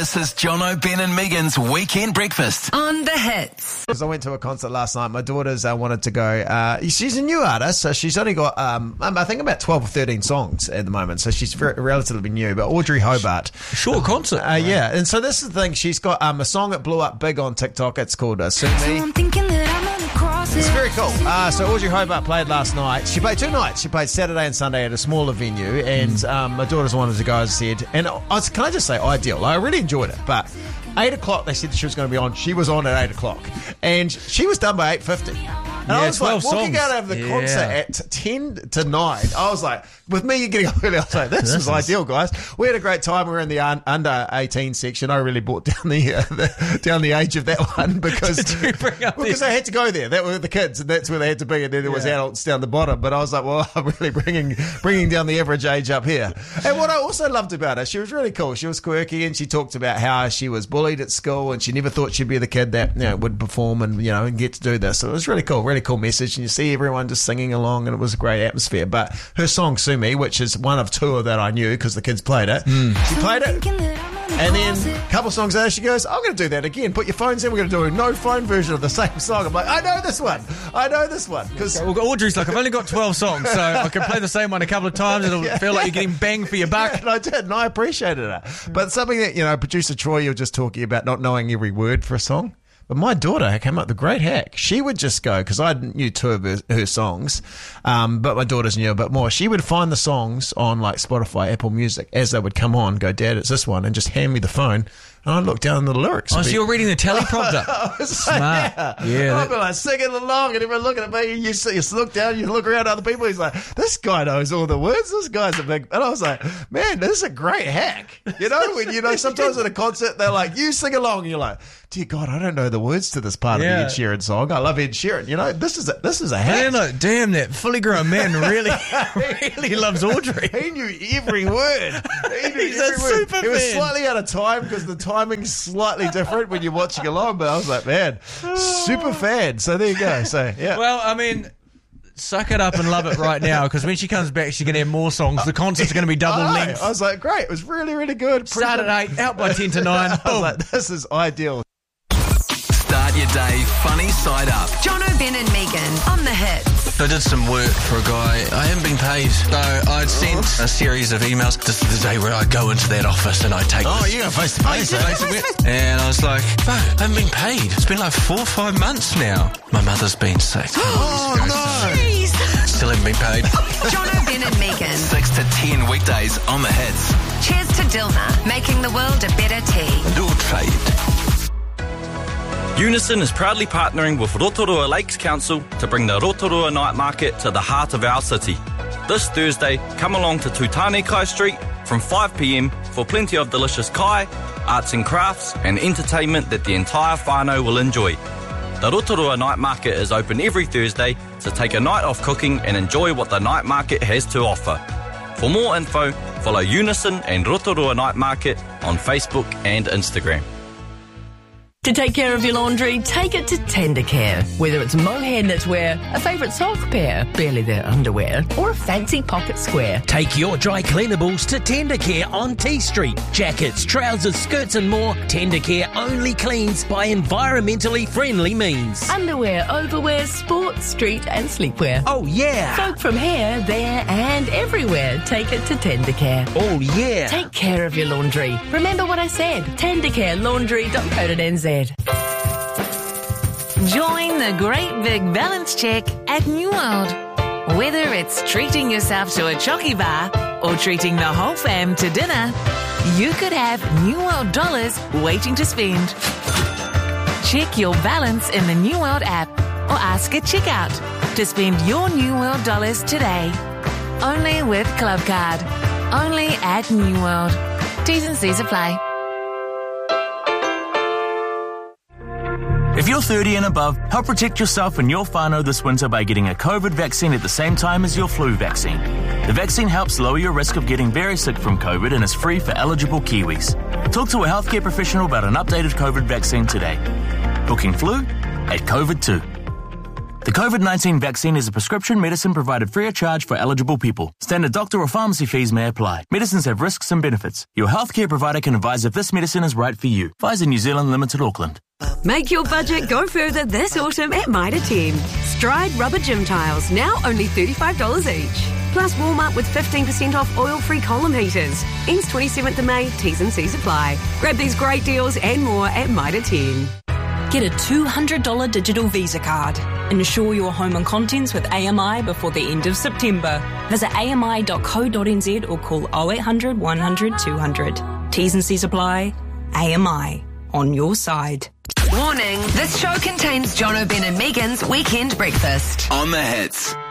This is Jono, Ben and Megan's Weekend Breakfast. On the Hits. I went to a concert last night. My daughter's wanted to go. She's a new artist, so she's only got, I think, about 12 or 13 songs at the moment, so she's relatively new. But Audrey Hobart. Short concert. Yeah, and so this is the thing. She's got a song that blew up big on TikTok. It's called Sue Me. It's very cool. So Audrey Hobart played last night. She played 2 nights. She played Saturday and Sunday at a smaller venue, and my daughter's wanted to go, as I said. And can I just say, ideal. I really enjoyed it, but 8 o'clock they said she was going to be on. She was on at 8 o'clock, and she was done by 8:50. And I was like, walking out of the concert at 10 to 9, I was like, with me getting up early, I was like, this is ideal, guys. We had a great time. We were in the under 18 section. I really brought down the age of that one because I had to go there. That were the kids, and that's where they had to be. And then there was adults down the bottom. But I was like, well, I'm really bringing down the average age up here. And what I also loved about her, she was really cool. She was quirky, and she talked about how she was bullied at school, and she never thought she'd be the kid that would perform and and get to do this. So it was really cool. Really cool message, and you see everyone just singing along, and it was a great atmosphere. But her song Sue Me, which is one of 2 that I knew because the kids played it, she played it, and then a couple songs later she goes, I'm going to do that again, put your phones in, we're going to do a no phone version of the same song. I'm like, I know this one because Audrey's like, I've only got 12 songs, so I can play the same one a couple of times. It'll feel like you're getting bang for your buck. And I did, and I appreciated it. But something that producer Troy, you were just talking about not knowing every word for a song. But my daughter came up with a great hack. She would just go, because I knew 2 of her songs, but my daughters knew a bit more. She would find the songs on like Spotify, Apple Music, as they would come on, go, Dad, it's this one, and just hand me the phone. And I'd look down the lyrics. Oh, so you're reading the teleprompter. Smart. I'd be like singing along, and everyone looking at me. You look down, you look around at other people. He's like, this guy knows all the words. This guy's a big... And I was like, man, this is a great hack. When sometimes at a concert, they're like, you sing along. And you're like, dear God, I don't know the words to this part of the Ed Sheeran song. I love Ed Sheeran. This is a hack. Damn, that fully grown man really loves Audrey. He knew every word. He's a super fan. He was slightly out of time because the timing's slightly different when you're watching along, but I was like, man, super fan. So there you go. So, yeah. Well, I mean... Suck it up and love it right now, because when she comes back, she's going to have more songs. The concert's going to be double length. I was like, great. It was really, really good. Start at 8, out by 10 to 9. I was like, this is ideal. Start your day funny side up. Jono, Ben and Megan on the Hits. I did some work for a guy. I haven't been paid. So I'd sent a series of emails. This is the day where I go into that office and I take you go face to face. And I was like, fuck, I haven't been paid. It's been like 4 or 5 months now. My mother's been sick. Oh, no. Jeez. Still haven't been paid. Jono, Ben and Megan. 6 to 10 weekdays on the Hits. Cheers to Dilmah, making the world a better tea. Do trade. Unison is proudly partnering with Rotorua Lakes Council to bring the Rotorua Night Market to the heart of our city. This Thursday, come along to Tutane Kai Street from 5 p.m. for plenty of delicious kai, arts and crafts and entertainment that the entire whānau will enjoy. The Rotorua Night Market is open every Thursday, so take a night off cooking and enjoy what the night market has to offer. For more info, follow Unison and Rotorua Night Market on Facebook and Instagram. To take care of your laundry, take it to Tendercare. Whether it's mohair knitwear, a favourite sock pair, barely their underwear, or a fancy pocket square. Take your dry cleanables to Tendercare on T Street. Jackets, trousers, skirts and more, Tendercare only cleans by environmentally friendly means. Underwear, overwear, sports, street and sleepwear. Oh yeah! Soak from here, there and everywhere. Take it to Tendercare. Oh yeah! Take care of your laundry. Remember what I said. TendercareLaundry.co.nz. Join the great big balance check at New World. Whether it's treating yourself to a chocky bar or treating the whole fam to dinner, you could have New World dollars waiting to spend. Check your balance in the New World app or ask at checkout to spend your New World dollars today. Only with Clubcard. Only at New World. T's and C's apply. If you're 30 and above, help protect yourself and your whānau this winter by getting a COVID vaccine at the same time as your flu vaccine. The vaccine helps lower your risk of getting very sick from COVID and is free for eligible Kiwis. Talk to a healthcare professional about an updated COVID vaccine today. Booking flu at COVID2. The COVID-19 vaccine is a prescription medicine provided free of charge for eligible people. Standard doctor or pharmacy fees may apply. Medicines have risks and benefits. Your healthcare provider can advise if this medicine is right for you. Pfizer New Zealand Limited, Auckland. Make your budget go further this autumn at Mitre 10. Stride rubber gym tiles, now only $35 each. Plus Walmart with 15% off oil-free column heaters. Ends 27th of May, T's and C's apply. Grab these great deals and more at Mitre 10. Get a $200 digital Visa card. Insure your home and contents with AMI before the end of September. Visit ami.co.nz or call 0800 100 200. T's and C's apply. AMI. On your side. Warning, this show contains John O'Brien and Megan's Weekend Breakfast. On the Hits.